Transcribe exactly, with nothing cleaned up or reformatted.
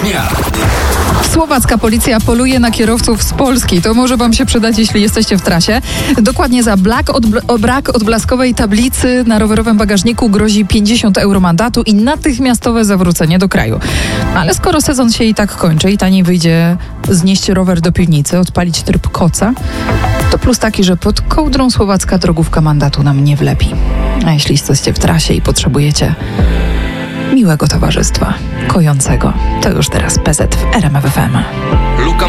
dnia. Słowacka policja poluje na kierowców z Polski. To może wam się przydać, jeśli jesteście w trasie. Dokładnie za brak, odbl- brak odblaskowej tablicy na rowerowym bagażniku grozi pięćdziesiąt euro mandatu i natychmiastowe zawrócenie do kraju. Ale skoro sezon się i tak kończy i taniej wyjdzie znieść rower do piwnicy, odpalić tryb koca, to plus taki, że pod kołdrą słowacka drogówka mandatu nam nie wlepi. A jeśli jesteście w trasie i potrzebujecie miłego towarzystwa, kojącego, to już teraz P Z w R M F F M. Luka